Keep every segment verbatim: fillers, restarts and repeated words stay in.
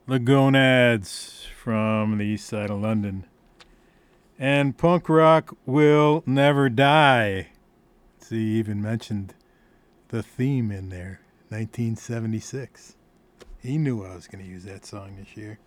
The Gonads from the east side of London. And punk rock will never die. See, he even mentioned the theme in there, nineteen seventy-six. He knew I was going to use that song this year.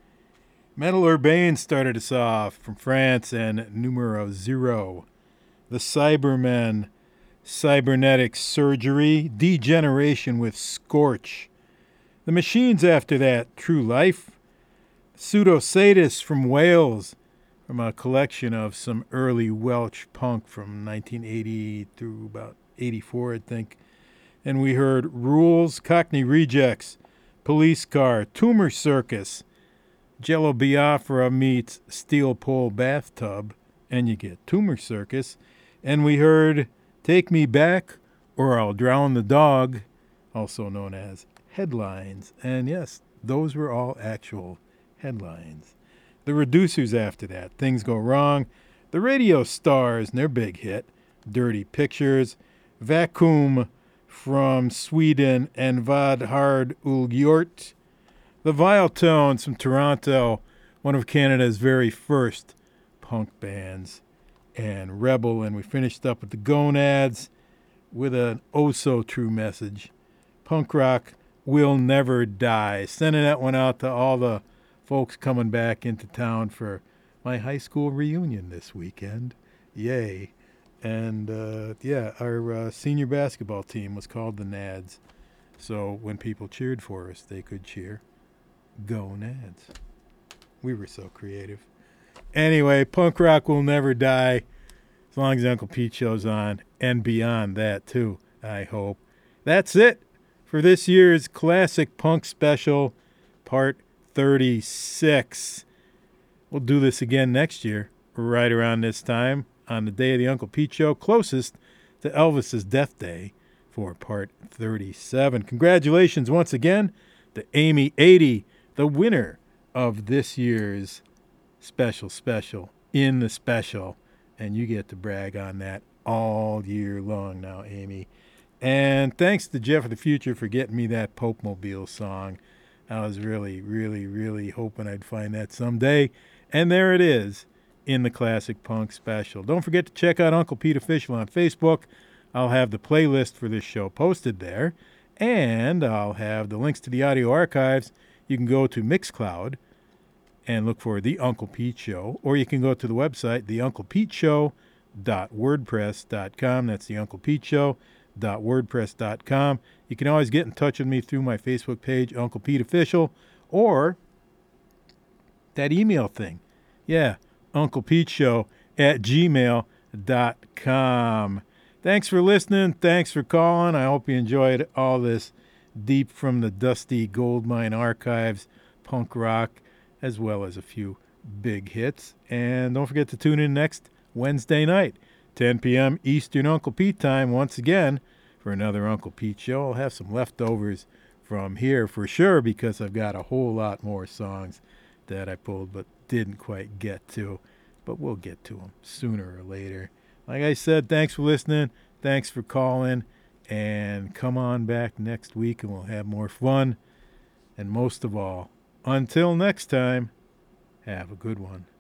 Metal Urbane started us off from France, and Numero Zero. The Cybermen, Cybernetic Surgery, Degeneration with Scorch. The Machines after that, True Life. Pseudo-Sadists from Wales, from a collection of some early Welsh punk from nineteen eighty through about eighty-four, I think. And we heard Rules, Cockney Rejects, Police Car, Tumor Circus, Jello Biafra meets Steel Pole Bathtub, and you get Tumor Circus. And we heard Take Me Back or I'll Drown the Dog, also known as Headlines. And yes, those were all actual headlines. The Reducers after that, Things Go Wrong. The Radio Stars and their big hit, Dirty Pictures. Vacuum from Sweden and Vad Hard Ulgjort. The Vile Tones from Toronto, one of Canada's very first punk bands. And Rebel, and we finished up with the Gonads with an oh-so-true message. Punk rock will never die. Sending that one out to all the folks coming back into town for my high school reunion this weekend. Yay. And, uh, yeah, our uh, senior basketball team was called the Nads. So when people cheered for us, they could cheer, Go Nads. We were so creative. Anyway, punk rock will never die as long as Uncle Pete show's on, and beyond that, too, I hope. That's it for this year's Classic Punk Special, Part thirty-six. We'll do this again next year, right around this time, on the day of the Uncle Pete Show, closest to Elvis's death day, for Part thirty-seven. Congratulations once again to Amy eighty, the winner of this year's special special in the special, and you get to brag on that all year long now, Amy. And thanks to Jeff of the Future for getting me that Pope Mobile song. I was really, really, really hoping I'd find that someday, and there it is in the Classic Punk Special. Don't forget to check out Uncle Pete Official on Facebook. I'll have the playlist for this show posted there, and I'll have the links to the audio archives. You can go to Mixcloud and look for The Uncle Pete Show, or you can go to the website, the uncle pete show dot wordpress dot com. That's the Uncle Pete Show dot wordpress dot com. You can always get in touch with me through my Facebook page, Uncle Pete Official, or that email thing. Yeah, Uncle Pete Show at gmail dot com. Thanks for listening. Thanks for calling. I hope you enjoyed all this deep from the dusty gold mine archives punk rock, as well as a few big hits. And don't forget to tune in next Wednesday night, ten p.m. Eastern Uncle Pete time, once again, for another Uncle Pete Show. I'll have some leftovers from here for sure, because I've got a whole lot more songs that I pulled but didn't quite get to. But we'll get to them sooner or later. Like I said, thanks for listening. Thanks for calling. And come on back next week and we'll have more fun. And most of all, until next time, have a good one.